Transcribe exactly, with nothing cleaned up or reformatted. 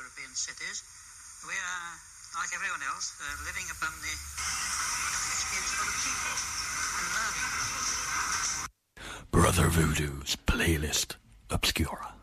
European cities, we are, like everyone else, uh, living upon the experience of other people and learning. Brother Voodoo's Playlist Obscura.